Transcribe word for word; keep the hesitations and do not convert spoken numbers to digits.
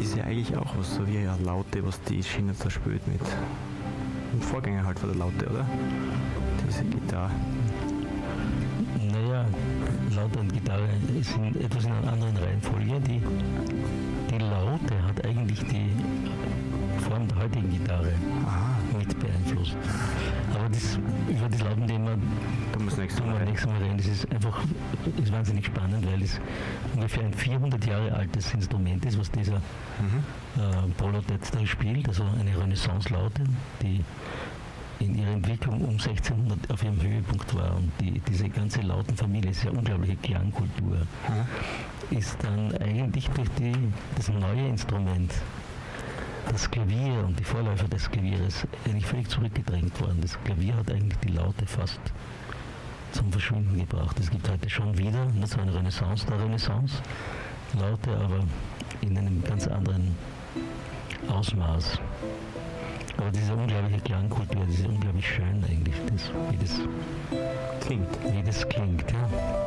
ist ja eigentlich auch was, so wie eine Laute, was die Schiene da spielt mit dem Vorgänger halt von der Laute, oder? Diese Gitarre. Naja, Laute und Gitarre sind etwas in einer anderen Reihenfolge. Die, die Laute hat eigentlich die Form der heutigen Gitarre Aha. mit beeinflusst. Aber das, über das Lautenthema Da muss nächstes tun wir Mal nächstes Mal reden. Das ist einfach ist wahnsinnig spannend, weil es ungefähr ein vierhundert Jahre altes Instrument ist, was dieser Mhm. äh, Paul Odette da spielt, also eine Renaissance-Laute, die in ihrer Entwicklung um sechzehnhundert auf ihrem Höhepunkt war. Und die, diese ganze Lautenfamilie, ist ja unglaubliche Klangkultur, Mhm. ist dann eigentlich durch die, das neue Instrument, das Klavier und die Vorläufer des Klavieres, eigentlich völlig zurückgedrängt worden. Das Klavier hat eigentlich die Laute fast zum Verschwinden gebracht. Es gibt heute schon wieder nicht so eine Renaissance der Renaissance, Laute, aber in einem ganz anderen Ausmaß. Aber diese unglaubliche Klangkultur, das ist unglaublich schön eigentlich, das, wie, das, Klingt. wie das klingt. Ja.